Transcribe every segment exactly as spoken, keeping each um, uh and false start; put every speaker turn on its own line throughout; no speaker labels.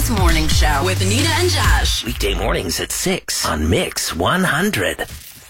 Mix Morning Show with Anita and Josh.
Weekday mornings at six on Mix one hundred.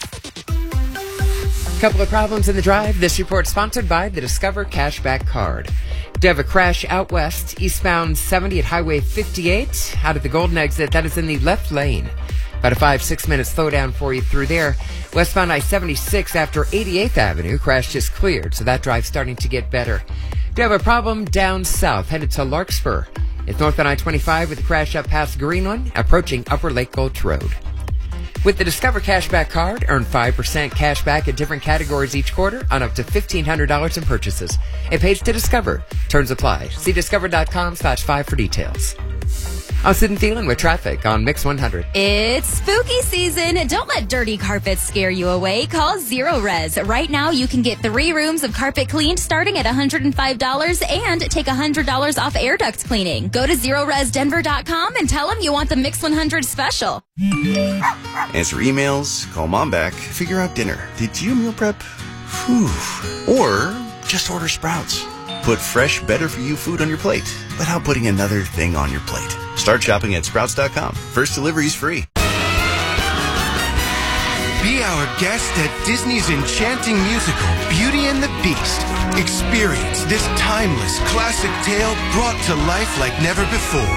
Couple of problems in the drive. This report sponsored by the Discover Cashback Card. Do you have a crash out west, eastbound seventy at Highway fifty-eight? Out of the Golden exit, that is in the left lane. About a five, six minute slowdown for you through there. Westbound I seventy-six after eighty-eighth Avenue, crash just cleared, so that drive's starting to get better. Do you have a problem down south, headed to Larkspur? It's northbound I twenty-five with a crash up past Greenland, approaching Upper Lake Gulch Road. With the Discover Cashback Card, earn five percent cash back in different categories each quarter on up to fifteen hundred dollars in purchases. It pays to Discover. Terms apply. See discover.com slash five for details. I'm Sid and Thielen with traffic on Mix one hundred.
It's spooky season. Don't let dirty carpets scare you away. Call Zero Res. Right now, you can get three rooms of carpet cleaned starting at one hundred five dollars and take one hundred dollars off air duct cleaning. Go to zero res denver dot com and tell them you want the Mix one hundred special.
Answer emails, call mom back, figure out dinner. Did you meal prep? Whew. Or just order Sprouts. Put fresh, better-for-you food on your plate without putting another thing on your plate. Start shopping at sprouts dot com. First delivery's free.
Be our guest at Disney's enchanting musical, Beauty and the Beast. Experience this timeless classic tale brought to life like never before.